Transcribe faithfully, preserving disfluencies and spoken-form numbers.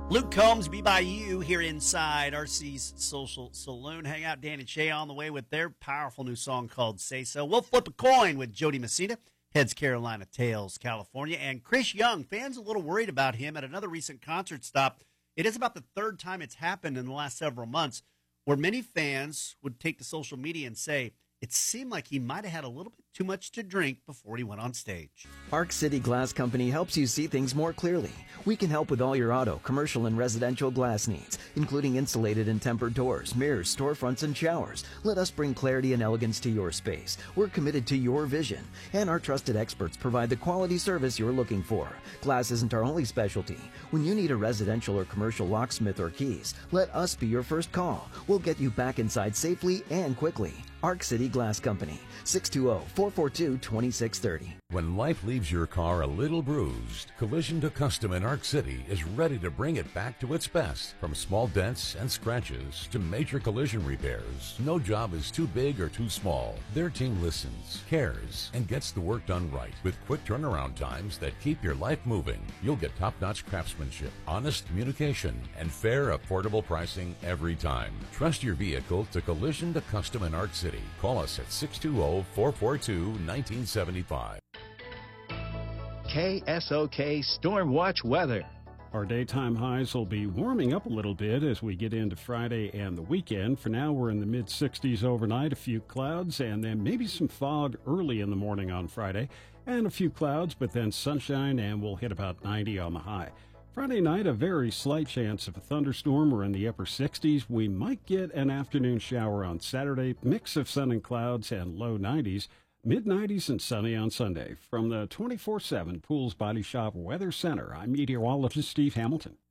Luke Combs, Be By You, here inside R C's Social Saloon. Hang out, Dan and Shay on the way with their powerful new song called Say So. We'll flip a coin with Jody Messina, heads Carolina, tails California. And Chris Young, fans a little worried about him at another recent concert stop. It is about the third time it's happened in the last several months where many fans would take to social media and say, it seemed like he might have had a little bit too much to drink before he went on stage. Arc City Glass Company helps you see things more clearly. We can help with all your auto, commercial, and residential glass needs, including insulated and tempered doors, mirrors, storefronts, and showers. Let us bring clarity and elegance to your space. We're committed to your vision, and our trusted experts provide the quality service you're looking for. Glass isn't our only specialty. When you need a residential or commercial locksmith or keys, let us be your first call. We'll get you back inside safely and quickly. Arc City Glass Company, six two zero, four four two, two six three zero. When life leaves your car a little bruised, Collision to Custom in Arc City is ready to bring it back to its best. From small dents and scratches to major collision repairs, no job is too big or too small. Their team listens, cares, and gets the work done right with quick turnaround times that keep your life moving. You'll get top-notch craftsmanship, honest communication, and fair, affordable pricing every time. Trust your vehicle to Collision to Custom in Arc City. Call us at six two zero, four four two, one nine seven five. K S O K Storm Watch weather. Our daytime highs will be warming up a little bit as we get into Friday and the weekend. For now, we're in the mid sixties overnight, a few clouds, and then maybe some fog early in the morning on Friday, and a few clouds, but then sunshine, and we'll hit about ninety on the high. Friday night, a very slight chance of a thunderstorm. We're in the upper sixties. We might get an afternoon shower on Saturday, mix of sun and clouds, and low nineties. mid-nineties and sunny on Sunday. From the twenty-four seven Pools Body Shop Weather Center, I'm meteorologist Steve Hamilton.